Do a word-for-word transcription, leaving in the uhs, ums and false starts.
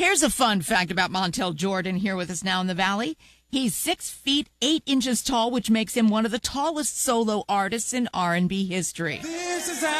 Here's a fun fact about Montel Jordan here with us now in the Valley. He's six feet, eight inches tall, which makes him one of the tallest solo artists in R and B history. This is how